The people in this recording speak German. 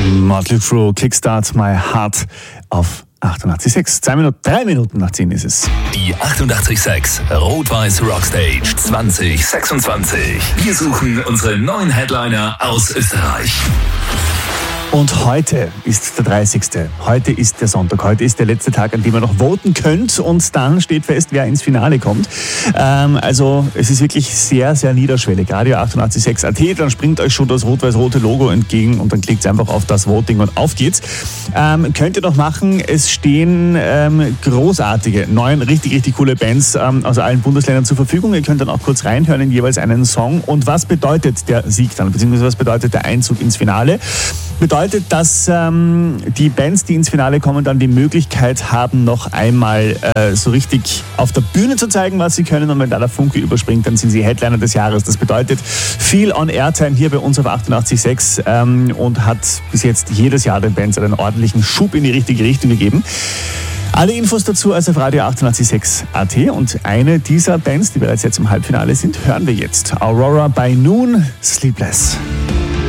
Motley Crue, Kickstart My Heart auf 88,6. 3 Minuten nach 10 ist es. Die 88,6 Rot-Weiß Rockstage 2026. Wir suchen unsere neuen Headliner aus Österreich. Und heute ist der 30. Heute ist der Sonntag. Heute ist der letzte Tag, an dem ihr noch voten könnt. Und dann steht fest, wer ins Finale kommt. Also es ist wirklich sehr, sehr niederschwellig. Radio 88,6 AT, dann springt euch schon das rot-weiß-rote Logo entgegen und dann klickt einfach auf das Voting und auf geht's. Könnt ihr noch machen. Es stehen großartige, richtig, richtig coole Bands aus allen Bundesländern zur Verfügung. Ihr könnt dann auch kurz reinhören in jeweils einen Song. Und was bedeutet der Sieg dann? Beziehungsweise was bedeutet der Einzug ins Finale? Bedeutet, dass die Bands, die ins Finale kommen, dann die Möglichkeit haben, noch einmal so richtig auf der Bühne zu zeigen, was sie können. Und wenn da der Funke überspringt, dann sind sie Headliner des Jahres. Das bedeutet viel On-Air-Time hier bei uns auf 88,6 und hat bis jetzt jedes Jahr den Bands einen ordentlichen Schub in die richtige Richtung gegeben. Alle Infos dazu also auf Radio 88,6 AT. Und eine dieser Bands, die bereits jetzt im Halbfinale sind, hören wir jetzt. Aurora by Noon, Sleepless.